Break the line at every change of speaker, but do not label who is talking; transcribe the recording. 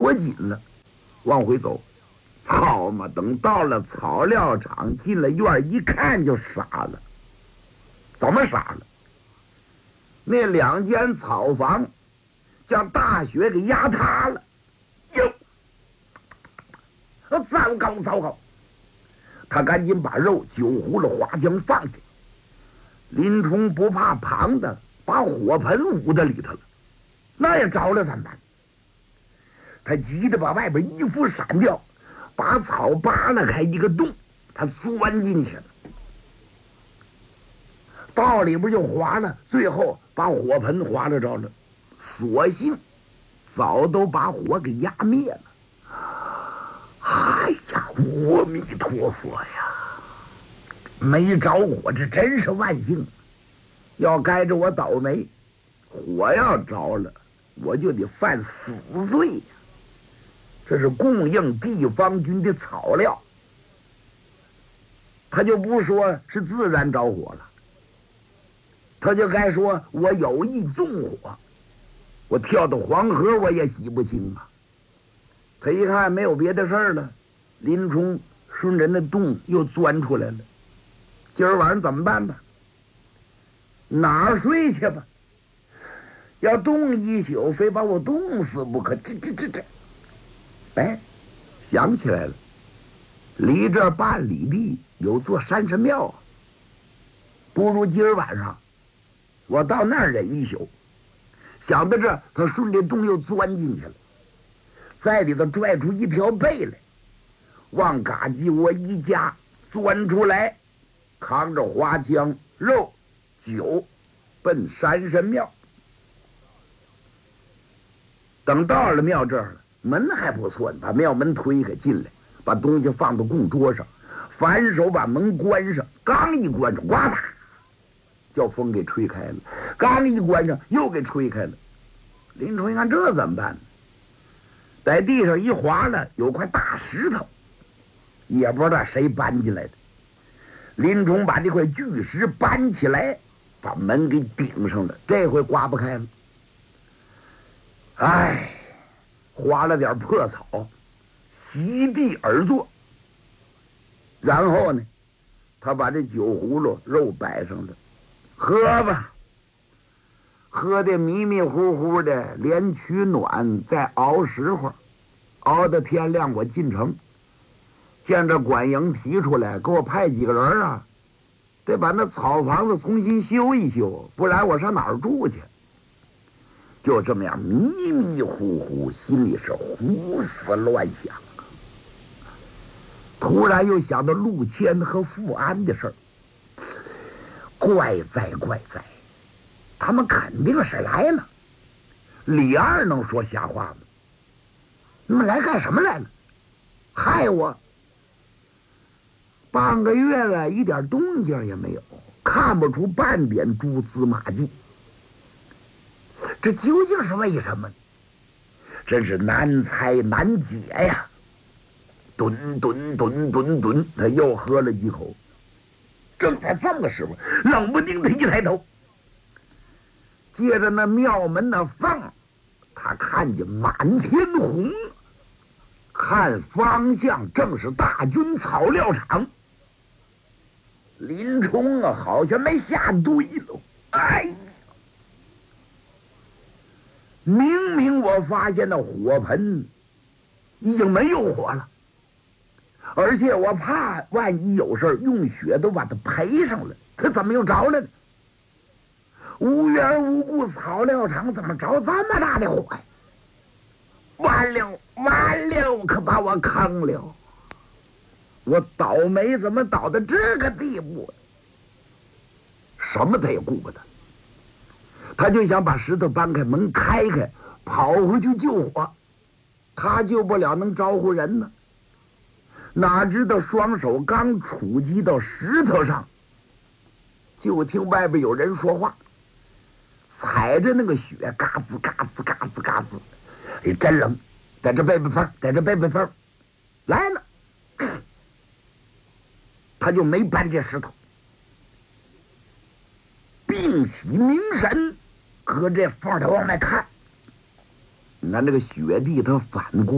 裹紧了，往回走。好嘛，等到了草料场，进了院一看就傻了。怎么傻了？那2间草房将大雪给压塌了。哟，糟糕糟糕！他赶紧把肉、酒葫芦、花浆放下。林冲不怕旁的，把火盆捂在里头了，那也着了怎么办？他急着把外边衣服闪掉，把草扒拉开一个洞，他钻进去了。到里边就滑了，最后把火盆滑了着了。所幸早都把火给压灭了。哎呀，阿弥陀佛呀！没着火，这真是万幸。要该着我倒霉，火要着了，我就得犯死罪呀！这是供应地方军的草料，他就不说是自然着火了，他就该说我有意纵火，我跳到黄河我也洗不清啊。他一看没有别的事儿了，林冲顺着那洞又钻出来了。今儿晚上怎么办吧？哪儿睡去吧？要冻一宿，非把我冻死不可。这，哎，想起来了，离这半里地有座山神庙，不如今儿晚上我到那儿忍一宿。想到这，他顺着洞又钻进去了，在里头拽出一条背来，往嘎叽窝一夹，钻出来，扛着花枪、肉、酒，奔山神庙。等到了庙这儿了，门还不错呢，把庙门推开进来，把东西放到供桌上，反手把门关上，刚一关上，呱嗒，叫风给吹开了，刚一关上又给吹开了。林冲一看这怎么办呢？在地上一划了，有块大石头，也不知道谁搬进来的。林冲把这块巨石搬起来，把门给顶上了，这回刮不开了。哎，划了点破草，席地而坐。然后呢，他把这酒葫芦肉摆上了，喝吧。喝的迷迷糊糊的，连取暖再熬时会儿，熬到天亮我进城，见这管营提出来，给我派几个人啊，得把那草房子重新修一修，不然我上哪儿住去？就这么样迷迷糊糊，心里是胡思乱想。突然又想到陆谦和富安的事儿，怪哉怪哉，他们肯定是来了。李二能说瞎话吗？你们来干什么来了？害我！半个月了，一点动静也没有，看不出半点蛛丝马迹。这究竟是为什么呢？真是难猜难解呀！吨，他又喝了几口。正在这么个时候，冷不丁的一抬头，借着那庙门那缝，他看见满天红，看方向正是大军草料场。林冲啊，好像没下对喽！哎呀，明明我发现那火盆已经没有火了，而且我怕万一有事用血都把它赔上了，它怎么又着了呢？无缘无故草料场怎么着这么大的火呀？完了，可把我坑了！我倒霉怎么倒到这个地步？什么他也顾不得，他就想把石头搬开，门开开，跑回去救火。他救不了，能招呼人呢？哪知道双手刚触及到石头上，就听外边有人说话，踩着那个雪，嘎吱嘎吱嘎吱嘎吱，哎，真冷，在这背风，在这背风，来了。他就没搬这石头，屏息凝神，隔这缝他往外看，你看这个雪地它反光。